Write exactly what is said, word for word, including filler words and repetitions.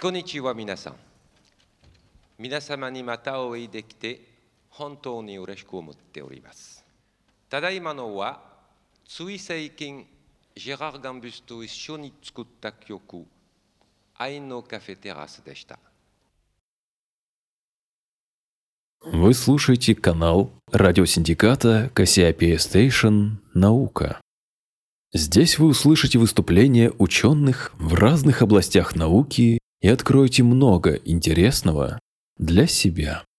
こんにちは皆さん。皆様にまたお会いできて本当に嬉しく思っております。ただいまのはつい最近ジェラー・ガンブスと一緒に作った曲愛のカフェテラスでした。 Вы слушаете канал радиосиндиката Cassiopeia Station «Наука». Здесь вы услышите выступления ученых в разных областях науки и откроете много интересного для себя.